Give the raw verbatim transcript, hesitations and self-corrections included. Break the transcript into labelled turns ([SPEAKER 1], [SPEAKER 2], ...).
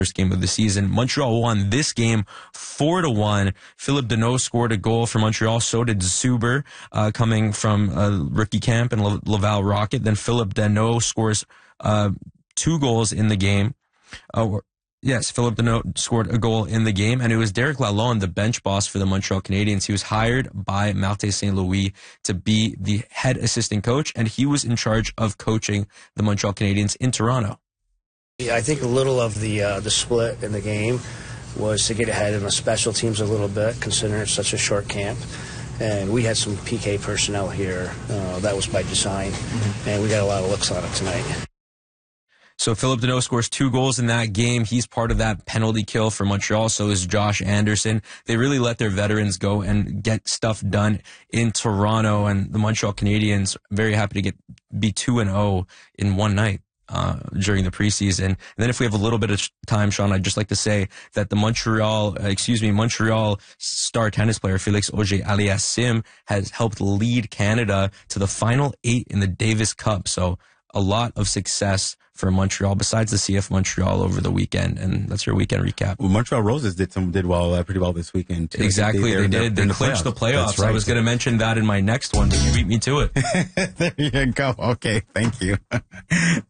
[SPEAKER 1] first game of the season. Montreal won this game four to one. Phillip Danault scored a goal for Montreal. So did Zuber, uh, coming from uh, rookie camp and Laval Rocket. Then Phillip Danault scores uh, two goals in the game. Uh, Yes, Phillip Danault scored a goal in the game, and it was Derek Lalonde, the bench boss for the Montreal Canadiens. He was hired by Martin Saint Louis to be the head assistant coach, and he was in charge of coaching the Montreal Canadiens in Toronto.
[SPEAKER 2] Yeah, I think a little of the uh, the split in the game was to get ahead in the special teams a little bit, considering it's such a short camp. And we had some P K personnel here. Uh, that was by design, mm-hmm. and we got a lot of looks on it tonight.
[SPEAKER 1] So Phillip Danault scores two goals in that game. He's part of that penalty kill for Montreal. So is Josh Anderson. They really let their veterans go and get stuff done in Toronto. And the Montreal Canadiens very happy to get be two and zero in one night uh, during the preseason. And then if we have a little bit of time, Sean, I'd just like to say that the Montreal, uh, excuse me, Montreal star tennis player Felix Auger-Aliassime has helped lead Canada to the final eight in the Davis Cup. So a lot of success for Montreal besides the C F Montreal over the weekend, and that's your weekend recap.
[SPEAKER 3] Well, Montreal Roses did some did well, uh, pretty well this weekend too.
[SPEAKER 1] Exactly, they, they did. They the clinched playoffs. the playoffs. Right. I was going to mention that in my next one, but you beat me to it.
[SPEAKER 3] There you go. Okay, thank you.